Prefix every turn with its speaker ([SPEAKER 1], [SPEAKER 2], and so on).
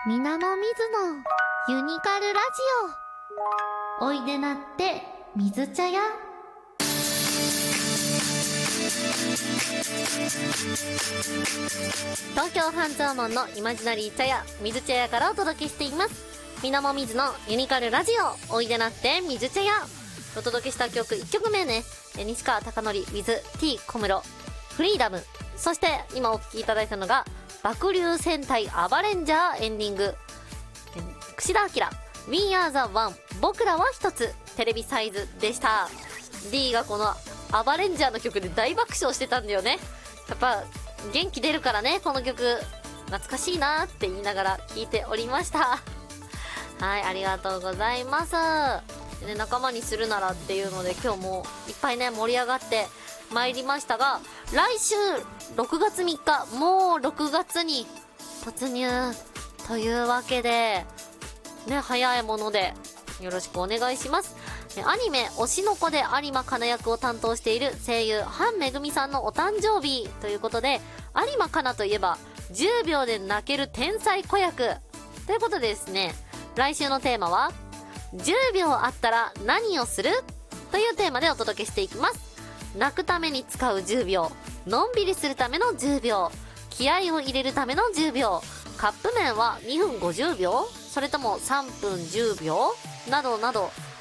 [SPEAKER 1] みなもみずのユニカルラジオ、おいでなって水茶屋。東京半蔵門のイマジナリー茶屋、水茶屋からお届けしています。みなもみずのユニカルラジオ、おいでなって水茶屋。お届けした曲1曲目ね、西川貴教 with T 小室フリーダム。そして今お聴きいただいたのが爆竜戦隊アバレンジャーエンディング、櫛田明 We Are the One 僕らは一つテレビサイズでした。 D がこのアバレンジャーの曲で大爆笑してたんだよね。やっぱ元気出るからね、この曲懐かしいなって言いながら聴いておりました。はい、ありがとうございます。で、仲間にするならっていうので今日もいっぱいね盛り上がって参りましたが、来週6月3日、もう6月に突入というわけでね、早いものでよろしくお願いします。アニメ推しの子で有馬かな役を担当している声優半めぐみさんのお誕生日ということで、有馬かなといえば10秒で泣ける天才子役ということでですね、来週のテーマは10秒あったら何をするというテーマでお届けしていきます。泣くために使う10秒、のんびりするための10秒、気合を入れるための10秒、カップ麺は2分50秒、それとも3分10秒などなど、